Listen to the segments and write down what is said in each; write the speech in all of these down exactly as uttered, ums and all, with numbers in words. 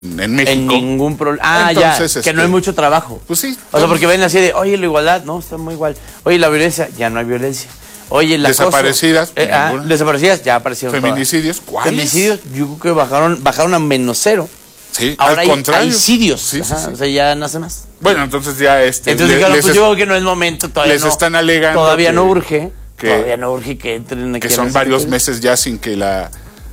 en México. En ningún problema. Ah, Entonces, ya, este, que no hay mucho trabajo. Pues sí. O sea, porque ven así de, oye, la igualdad, no, está muy igual. Oye, la violencia, ya no hay violencia. Oye, la Desaparecidas. Eh, ah, desaparecidas, ya aparecieron Feminicidios, todas. ¿cuáles? Feminicidios, yo creo que bajaron, bajaron a menos cero. Sí, ahora al hay, contrario. hay sirios. Sí, sí, Ajá, sí. O sea, ya nace más. Bueno, entonces ya este. Entonces, le, claro, les pues es, yo creo que no es momento, todavía les no. están alegando. Todavía que, no urge. Que, todavía no urge que entren aquí. Que son varios meses ya sin que la.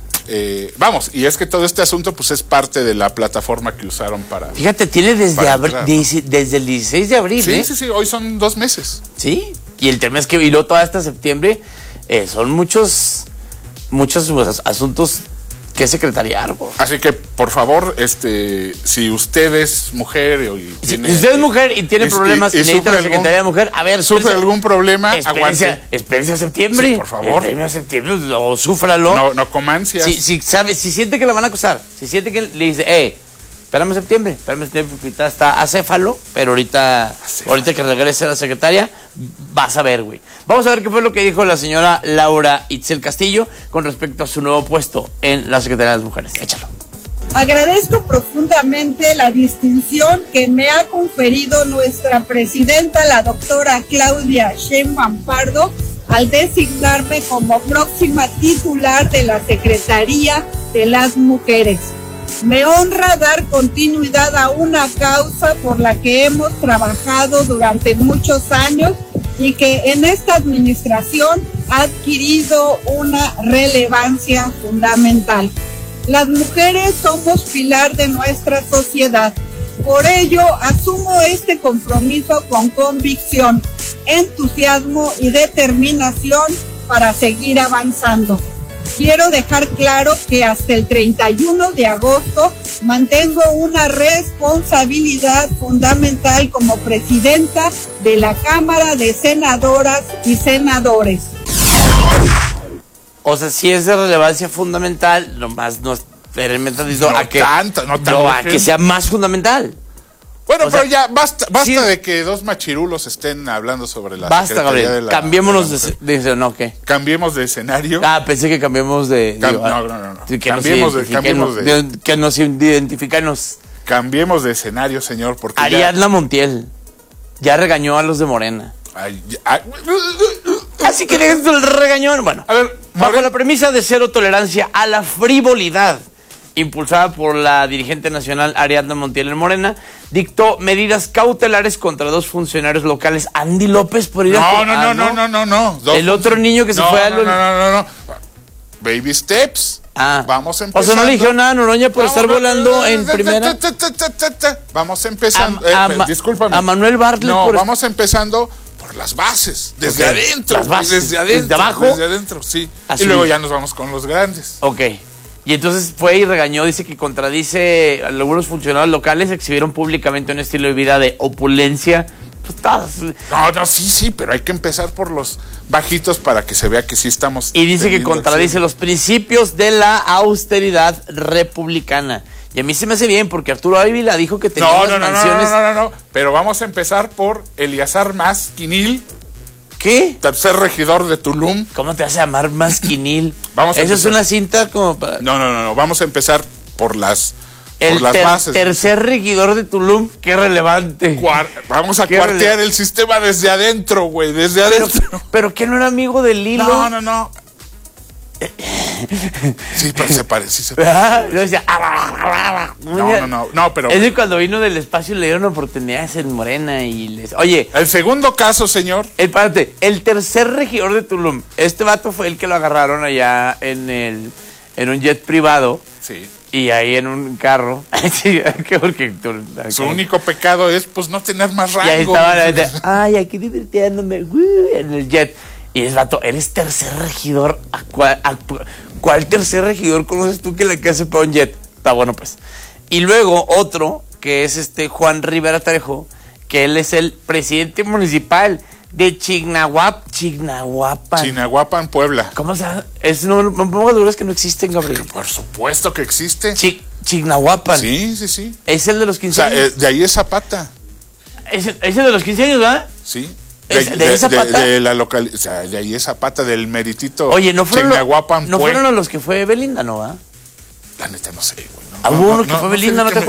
Eh, vamos, y es que todo este asunto pues es parte de la plataforma que usaron para. Fíjate, tiene desde abril, entrar, ¿no? desde el dieciséis de abril. Sí, ¿eh? sí, sí, hoy son dos meses. Sí, y el tema es que hiló todo hasta septiembre. Eh, son muchos, muchos pues, asuntos que secretariar. Bro. Así que, por favor, este, si usted es mujer y si, tiene, si usted es mujer y tiene y, problemas y, y necesita la Secretaría de Mujer, a ver, sufre algún problema, aguante. Espérense a septiembre. Sí, por favor. Espérense a septiembre o súfralo. No, no comancias. Si, si sabe, si siente que la van a acusar, si siente que le dice, eh, espérame septiembre, espérame septiembre, ahorita está acéfalo, pero ahorita, acéfalo. ahorita que regrese la secretaria, vas a ver, güey. Vamos a ver qué fue lo que dijo la señora Laura Itzel Castillo con respecto a su nuevo puesto en la Secretaría de las Mujeres. Échalo. Agradezco profundamente la distinción que me ha conferido nuestra presidenta, la doctora Claudia Sheinbaum Pardo, al designarme como próxima titular de la Secretaría de las Mujeres. Me honra dar continuidad a una causa por la que hemos trabajado durante muchos años y que en esta administración ha adquirido una relevancia fundamental. Las mujeres somos pilar de nuestra sociedad. Por ello, asumo este compromiso con convicción, entusiasmo y determinación para seguir avanzando. Quiero dejar claro que hasta el treinta y uno de agosto mantengo una responsabilidad fundamental como presidenta de la Cámara de Senadoras y Senadores. O sea, si es de relevancia fundamental, nomás no espérenme tantito no a que tanto, no tanto, no, a que sea más fundamental. Bueno, o pero sea, ya basta, basta sí, de que dos machirulos estén hablando sobre la basta, Secretaría Gabriel, de la cambiémonos de, de, de, no, ¿qué? Cambiemos de escenario. Ah, pensé que cambiemos de... Cam digo, no, no, no, no. Que cambiemos, nos de, cambiemos de... de... Que nos identificanos. Cambiemos de escenario, señor, porque Ariadna ya... Montiel ya regañó a los de Morena. Ay, ay. Así que dejen el regañón. Bueno, a ver, bajo Morena... la premisa de cero tolerancia a la frivolidad, impulsada por la dirigente nacional Ariadna Montiel en Morena, dictó medidas cautelares contra dos funcionarios locales. Andy López por ir no, a... No, ah, no, no, no, no, no. Dos El otro niño que se no, fue a... No, los... no, no, no, no. Baby steps. Ah. Vamos empezando. O sea, no le dijeron nada a Noroña por Vamos, estar volando en primera. Vamos empezando. A, a, eh, discúlpame. A Manuel Bartlett. No, por... vamos empezando por las bases. Desde okay. adentro. Las bases. Desde adentro. Desde abajo. Desde adentro, sí. Así. Y luego ya nos vamos con los grandes. Ok. Y entonces fue y regañó, dice que contradice a algunos funcionarios locales, exhibieron públicamente un estilo de vida de opulencia. Pues todas. No, no, sí, sí, pero hay que empezar por los bajitos para que se vea que sí estamos. Y dice que contradice los principios de la austeridad republicana. Y a mí se me hace bien, porque Arturo Ávila dijo que tenía no, unas no, no, mansiones... No, no, no, no, no, pero vamos a empezar por Eleazar Masquinil. ¿Qué? Tercer regidor de Tulum. ¿Cómo te vas a llamar Masquinil? Vamos a Eso empezar. Es una cinta como para... No, no, no, no, vamos a empezar por las, el por las ter bases. tercer regidor de Tulum, qué relevante. Cuar vamos a qué cuartear el sistema desde adentro, güey, desde adentro. Pero, pero que no era amigo del Lilo. No, no, no. Sí, pero se parece, sí se parece. Yo decía, no, no, no, no, pero... Es que cuando vino del espacio le dieron oportunidades en Morena y les... Oye... El segundo caso, señor... El, párate, el tercer regidor de Tulum, este vato fue el que lo agarraron allá en el... En un jet privado. Sí. Y ahí en un carro. Sí, porque, su único pecado es, pues, no tener más rango. Y ahí estaba la gente, ay, aquí divirtiéndome, en el jet. Y es vato, eres tercer regidor. ¿A cuál, a, ¿Cuál tercer regidor conoces tú que le hace para un jet? Está bueno, pues. Y luego otro, que es este Juan Rivera Tarejo, que él es el presidente municipal de Chignahuap, Chignahuapan. Chignahuapan, Puebla. ¿Cómo se llama? Es, no, no pongo dudas que no existen, Gabriel. Por supuesto que existe. Chi, Chignahuapan. Sí, sí, sí. Es el de los quince o sea, años. Eh, de ahí es Zapata. ¿Es, es el de los quince años, ¿verdad? Sí. De, de, de, de, Zapata? de, de la local, o sea, de ahí es Zapata, del meritito. Oye, no fueron, Chignahuapan, lo, no fueron a los que fue Belinda, ¿no? ¿Ah? La neta no sé, güey. No, Ah, No, hubo no, uno que no, fue no sé Belinda, de ¿no qué te me-